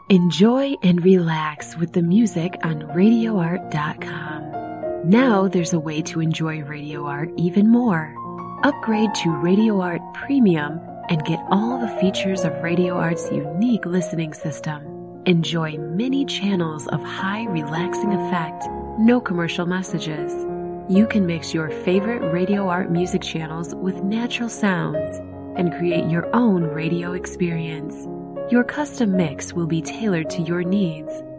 Enjoy and relax with the music on RadioArt.com. Now there's a way to enjoy Radio Art even more. Upgrade to Radio Art Premium and get all the features of Radio Art's unique listening system. Enjoy many channels of high relaxing effect, no commercial messages. You can mix your favorite Radio Art music channels with natural sounds and create your own radio experience. Your custom mix will be tailored to your needs.